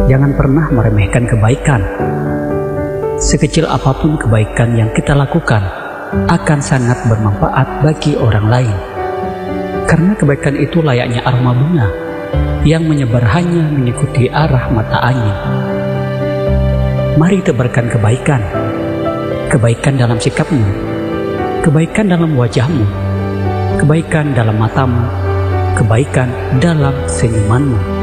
Jangan pernah meremehkan kebaikan. Sekecil apapun kebaikan yang kita lakukan akan sangat bermanfaat bagi orang lain. Karena kebaikan itu layaknya aroma bunga yang menyebar hanya mengikuti arah mata angin. Mari tebarkan kebaikan. Kebaikan dalam sikapmu, kebaikan dalam wajahmu, kebaikan dalam matamu, kebaikan dalam senyumanmu.